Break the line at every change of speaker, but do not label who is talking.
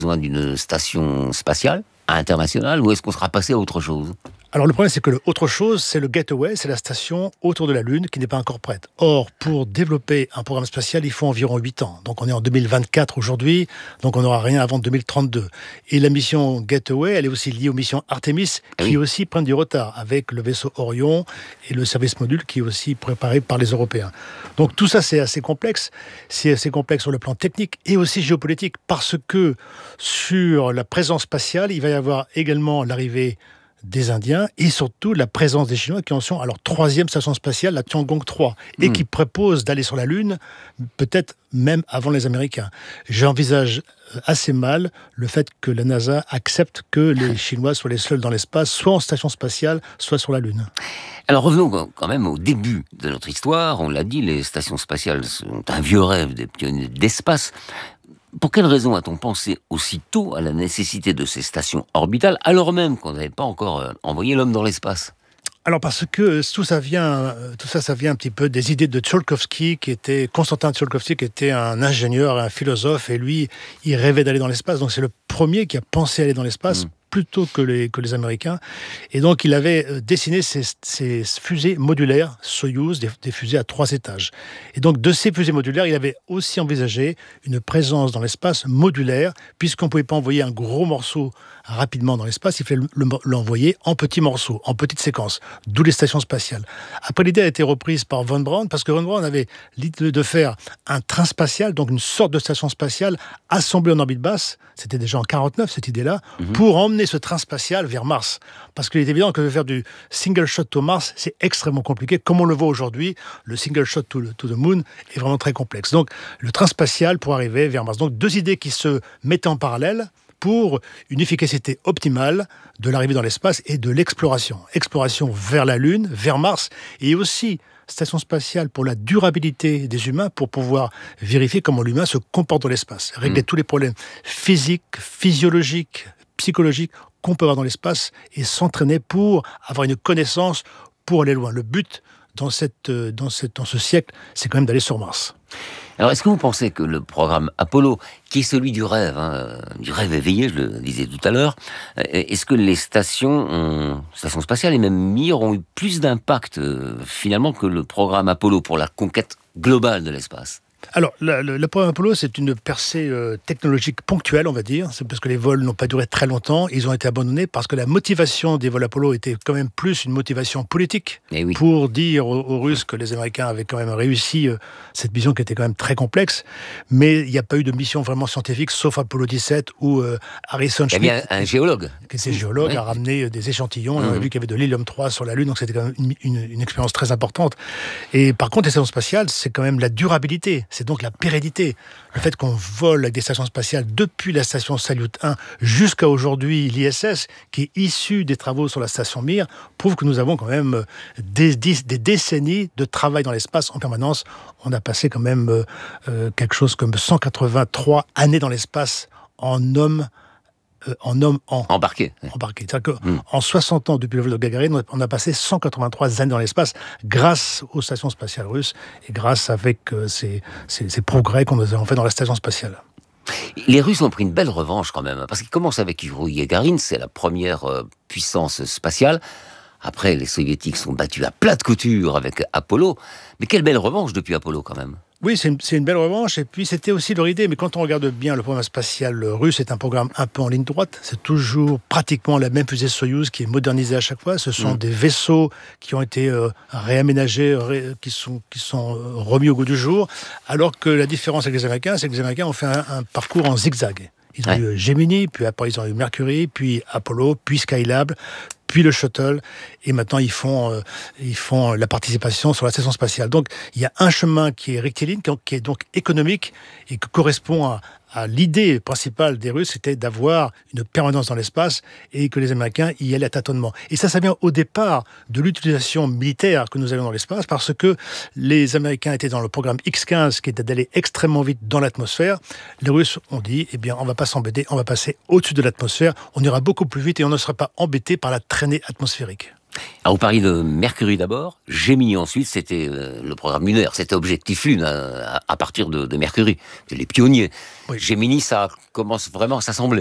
besoin d'une station spatiale internationale ou est-ce qu'on sera passé à autre chose ?
Alors le problème, c'est que autre chose, c'est le Gateway, c'est la station autour de la Lune qui n'est pas encore prête. Or, pour développer un programme spatial, il faut environ 8 ans. Donc on est en 2024 aujourd'hui, donc on n'aura rien avant 2032. Et la mission Gateway, elle est aussi liée aux missions Artemis, qui aussi prennent du retard, avec le vaisseau Orion et le service module qui est aussi préparé par les Européens. Donc tout ça, c'est assez complexe. C'est assez complexe sur le plan technique et aussi géopolitique, parce que sur la présence spatiale, il va y avoir également l'arrivée des Indiens et surtout la présence des Chinois qui en sont à leur 3e station spatiale, la Tiangong 3, et qui proposent d'aller sur la Lune, peut-être même avant les Américains. J'envisage assez mal le fait que la NASA accepte que les Chinois soient les seuls dans l'espace, soit en station spatiale, soit sur la Lune.
Alors revenons quand même au début de notre histoire. On l'a dit, les stations spatiales sont un vieux rêve des pionniers d'espace. Pour quelle raison a-t-on pensé aussitôt à la nécessité de ces stations orbitales, alors même qu'on n'avait pas encore envoyé l'homme dans l'espace ?
Alors parce que tout ça vient un petit peu des idées de Konstantin Tsiolkovsky, qui était un ingénieur, un philosophe, et lui, il rêvait d'aller dans l'espace. Donc c'est le premier qui a pensé aller dans l'espace, plutôt que les Américains. Et donc, il avait dessiné ces fusées modulaires, Soyouz, des fusées à 3 étages. Et donc, de ces fusées modulaires, il avait aussi envisagé une présence dans l'espace modulaire, puisqu'on ne pouvait pas envoyer un gros morceau rapidement dans l'espace, il fallait l'envoyer en petits morceaux, en petites séquences, d'où les stations spatiales. Après, l'idée a été reprise par Von Braun, parce que Von Braun avait l'idée de faire un train spatial, donc une sorte de station spatiale assemblée en orbite basse, c'était déjà en 1949 cette idée-là, pour emmener ce train spatial vers Mars. Parce qu'il est évident que de faire du single shot to Mars, c'est extrêmement compliqué. Comme on le voit aujourd'hui, le single shot to the moon est vraiment très complexe. Donc, le train spatial pour arriver vers Mars. Donc, 2 idées qui se mettent en parallèle pour une efficacité optimale de l'arrivée dans l'espace et de l'exploration. Exploration vers la Lune, vers Mars, et aussi station spatiale pour la durabilité des humains, pour pouvoir vérifier comment l'humain se comporte dans l'espace. Régler tous les problèmes physiques, physiologiques, psychologiques qu'on peut avoir dans l'espace et s'entraîner pour avoir une connaissance pour aller loin. Le but dans ce siècle, c'est quand même d'aller sur Mars.
Alors, est-ce que vous pensez que le programme Apollo, qui est celui du rêve éveillé, je le disais tout à l'heure, est-ce que les stations spatiales et même Mir ont eu plus d'impact finalement que le programme Apollo pour la conquête globale de l'espace ?
Alors, le programme Apollo, c'est une percée technologique ponctuelle, on va dire. C'est parce que les vols n'ont pas duré très longtemps. Ils ont été abandonnés parce que la motivation des vols Apollo était quand même plus une motivation politique, pour dire aux Russes que les Américains avaient quand même réussi cette mission qui était quand même très complexe. Mais il n'y a pas eu de mission vraiment scientifique, sauf Apollo 17 où Harrison Schmitt,
il y avait un géologue,
qui était géologue, a ramené des échantillons. Et on a vu qu'il y avait de l'hélium 3 sur la Lune, donc c'était quand même une expérience très importante. Et par contre, les stations spatiales, c'est quand même la durabilité. C'est donc la pérennité. Le fait qu'on vole avec des stations spatiales depuis la station Salyut 1 jusqu'à aujourd'hui, l'ISS, qui est issu des travaux sur la station Mir, prouve que nous avons quand même des décennies de travail dans l'espace en permanence. On a passé quand même quelque chose comme 183 années dans l'espace en homme
embarqué.
C'est-à-dire qu'en 60 ans, depuis le vol de Gagarine, on a passé 183 années dans l'espace grâce aux stations spatiales russes et grâce avec ces progrès qu'on nous a fait dans la station spatiale.
Les Russes ont pris une belle revanche quand même, parce qu'ils commencent avec Yuri Gagarin, c'est la première puissance spatiale. Après, les Soviétiques sont battus à plate couture avec Apollo. Mais quelle belle revanche depuis Apollo quand même.
Oui, c'est une belle revanche, et puis c'était aussi leur idée, mais quand on regarde bien le programme spatial russe, c'est un programme un peu en ligne droite, c'est toujours pratiquement la même fusée Soyouz qui est modernisée à chaque fois, ce sont des vaisseaux qui ont été réaménagés, qui sont remis au goût du jour, alors que la différence avec les Américains, c'est que les Américains ont fait un parcours en zigzag. Ils ont eu Gemini, puis après ils ont eu Mercury, puis Apollo, puis Skylab, puis le shuttle, et maintenant ils font la participation sur la station spatiale. Donc il y a un chemin qui est rectiligne, qui est donc économique, et qui correspond à l'idée principale des Russes, c'était d'avoir une permanence dans l'espace, et que les Américains y allaient à tâtonnement. Et ça vient au départ de l'utilisation militaire que nous avions dans l'espace, parce que les Américains étaient dans le programme X-15, qui était d'aller extrêmement vite dans l'atmosphère. Les Russes ont dit, eh bien, on ne va pas s'embêter, on va passer au-dessus de l'atmosphère, on ira beaucoup plus vite, et on ne sera pas embêté par la traînée atmosphérique.
Alors, vous parliez de Mercury d'abord, Gemini ensuite, c'était le programme lunaire, c'était Objectif Lune à partir de Mercury. C'est les pionniers.
Oui.
Gemini, ça commence vraiment à s'assembler.